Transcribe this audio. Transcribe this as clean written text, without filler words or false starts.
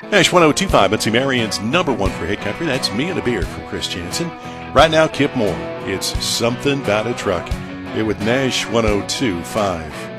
Nash 1025, Muncie Marion's number one for hit country. That's Me and a Beer from Chris Jansen. Right now, Kip Moore. It's Something About a Truck. Here with Nash 1025.